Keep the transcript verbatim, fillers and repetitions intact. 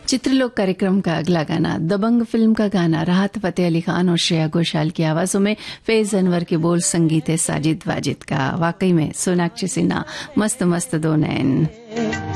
चित्रलोक कार्यक्रम का अगला गाना दबंग फिल्म का गाना, राहत फतेह अली खान और श्रेया घोषाल की आवाजों में, फैज अनवर के बोल, संगीत है साजिद वाजिद का। वाकई में सोनाक्षी सिन्हा, मस्त मस्त दो नैन।